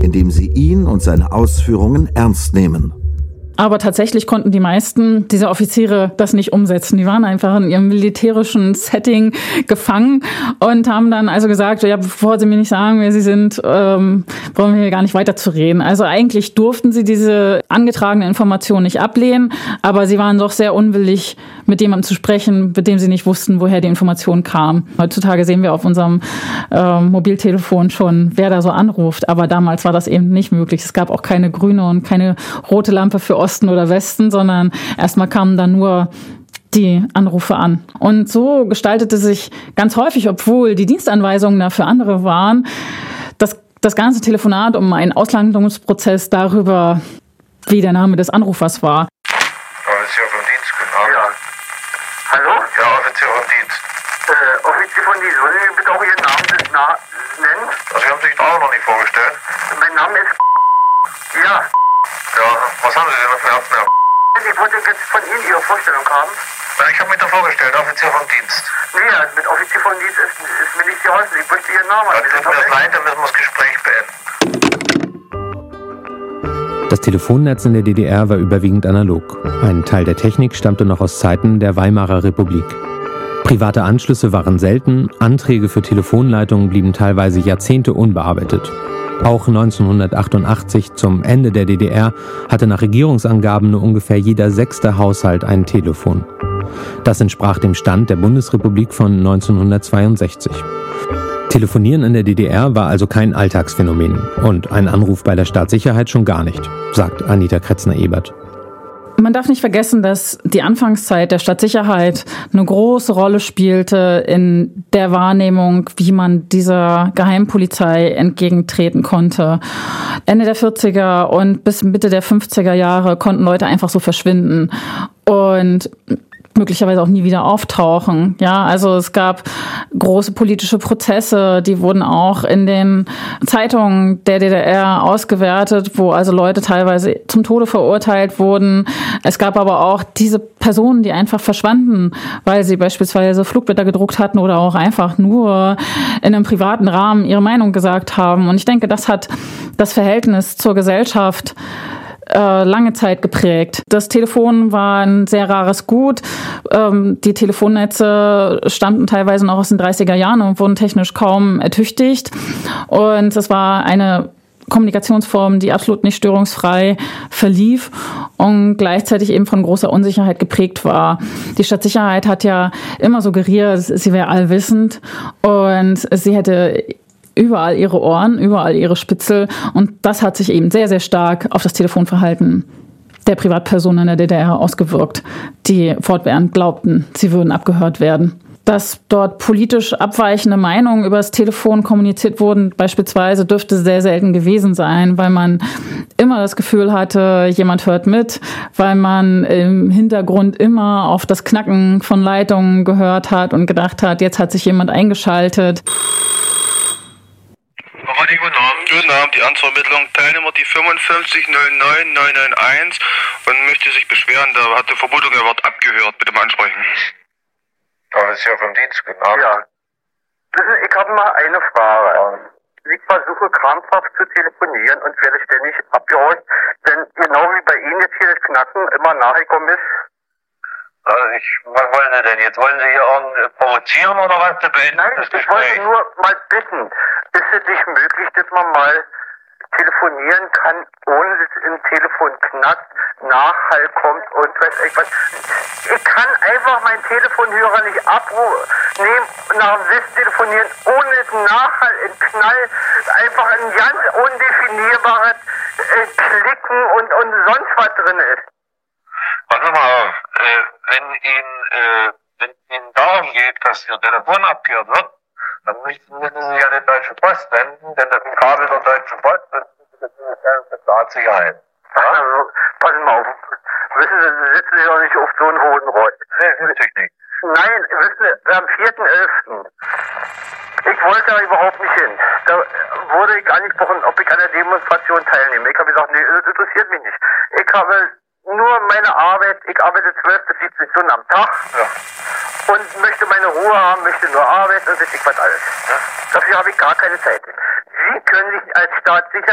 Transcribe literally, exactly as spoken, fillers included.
indem sie ihn und seine Ausführungen ernst nehmen. Aber tatsächlich konnten die meisten dieser Offiziere das nicht umsetzen. Die waren einfach in ihrem militärischen Setting gefangen und haben dann also gesagt, ja, bevor Sie mir nicht sagen, wer Sie sind, ähm, brauchen wir hier gar nicht weiter zu reden. Also eigentlich durften sie diese angetragene Information nicht ablehnen, aber sie waren doch sehr unwillig, mit jemandem zu sprechen, mit dem sie nicht wussten, woher die Information kam. Heutzutage sehen wir auf unserem äh, Mobiltelefon schon, wer da so anruft, aber damals war das eben nicht möglich. Es gab auch keine grüne und keine rote Lampe für Osten oder Westen, sondern erstmal kamen dann nur die Anrufe an. Und so gestaltete sich ganz häufig, obwohl die Dienstanweisungen da für andere waren, das, das ganze Telefonat um einen Auslandungsprozess darüber, wie der Name des Anrufers war. Offizier vom Dienst, guten Abend. Ja. Hallo? Ja, Offizier vom Dienst. Äh, Offizier von Dienst, wollen Sie bitte auch Ihren Namen na- nennen? Also, Sie haben sich auch noch nicht vorgestellt. Mein Name ist Ja. Ja, was haben Sie denn noch für Abwehr? Ich wollte jetzt von Ihnen Ihre Vorstellung haben. Na, ich habe mich da vorgestellt, Offizier vom Dienst. Nee, also mit Offizier von Dienst ist, ist mir nicht geholfen. Ich möchte Ihren Namen. Dann tut mir das leid, dann müssen wir das Gespräch beenden. Das Telefonnetz in der D D R war überwiegend analog. Ein Teil der Technik stammte noch aus Zeiten der Weimarer Republik. Private Anschlüsse waren selten, Anträge für Telefonleitungen blieben teilweise Jahrzehnte unbearbeitet. Auch neunzehnhundertachtundachtzig, zum Ende der D D R, hatte nach Regierungsangaben nur ungefähr jeder sechste Haushalt ein Telefon. Das entsprach dem Stand der Bundesrepublik von neunzehnhundertzweiundsechzig. Telefonieren in der D D R war also kein Alltagsphänomen und ein Anruf bei der Staatssicherheit schon gar nicht, sagt Anita Kretzner-Ebert. Man darf nicht vergessen, dass die Anfangszeit der Staatssicherheit eine große Rolle spielte in der Wahrnehmung, wie man dieser Geheimpolizei entgegentreten konnte. Ende der vierziger und bis Mitte der fünfziger Jahre konnten Leute einfach so verschwinden und möglicherweise auch nie wieder auftauchen. Ja, also es gab große politische Prozesse, die wurden auch in den Zeitungen der D D R ausgewertet, wo also Leute teilweise zum Tode verurteilt wurden. Es gab aber auch diese Personen, die einfach verschwanden, weil sie beispielsweise Flugblätter gedruckt hatten oder auch einfach nur in einem privaten Rahmen ihre Meinung gesagt haben. Und ich denke, das hat das Verhältnis zur Gesellschaft Äh, lange Zeit geprägt. Das Telefon war ein sehr rares Gut. Ähm, die Telefonnetze stammten teilweise noch aus den dreißiger Jahren und wurden technisch kaum ertüchtigt. Und es war eine Kommunikationsform, die absolut nicht störungsfrei verlief und gleichzeitig eben von großer Unsicherheit geprägt war. Die Staatssicherheit hat ja immer suggeriert, sie wäre allwissend und sie hätte überall ihre Ohren, überall ihre Spitzel. Und das hat sich eben sehr, sehr stark auf das Telefonverhalten der Privatpersonen in der D D R ausgewirkt, die fortwährend glaubten, sie würden abgehört werden. Dass dort politisch abweichende Meinungen über das Telefon kommuniziert wurden, beispielsweise, dürfte sehr selten gewesen sein, weil man immer das Gefühl hatte, jemand hört mit, weil man im Hintergrund immer auf das Knacken von Leitungen gehört hat und gedacht hat, jetzt hat sich jemand eingeschaltet. Guten Abend. Guten Abend, die Amtsvermittlung. Teilnehmer die fünfundfünfzig null neun neun neun eins und möchte sich beschweren. Da hat die Vermutung, er wird abgehört. Bitte mal ansprechen. Offizier vom Dienst, guten Abend. Ja. Wissen, ich habe mal eine Frage. Ich versuche krampfhaft zu telefonieren und werde ständig abgehört, denn genau wie bei Ihnen jetzt hier das Knacken immer nachgekommen ist. Also ich, was wollen Sie denn jetzt? Wollen Sie hier irgendwie provozieren oder was? Nein, das ich wollte nur mal bitten, ist es nicht möglich, dass man mal telefonieren kann, ohne dass im Telefon knackt, Nachhall kommt und weiß ich was. Ich kann einfach meinen Telefonhörer nicht abnehmen, nach dem Sitz telefonieren, ohne dass Nachhall, ein Knall, einfach ein ganz undefinierbares äh, Klicken und, und sonst was drin ist. Passen mal auf, äh, wenn Ihnen, äh, wenn Ihnen darum geht, dass Ihr Telefon abgehört wird, dann müssen Sie sich an die Deutsche Post wenden, denn das Kabel der Deutschen Post ist die Staatssicherheit. Ja? Also, passen Sie mal auf. Wissen Sie, Sie sitzen ja auch nicht auf so einem hohen Roll. Nee, natürlich nicht. Nein, wissen Sie, am vierten elften Ich wollte da überhaupt nicht hin. Da wurde ich angesprochen, ob ich an der Demonstration teilnehme. Ich habe gesagt, nee, das interessiert mich nicht. Ich habe nur meine Arbeit, ich arbeite zwölf bis siebzehn Stunden am Tag. Ja. Und möchte meine Ruhe haben, möchte nur arbeiten und weiß ich was alles. Ja. Dafür habe ich gar keine Zeit. Sie können sich als Staatssicherheit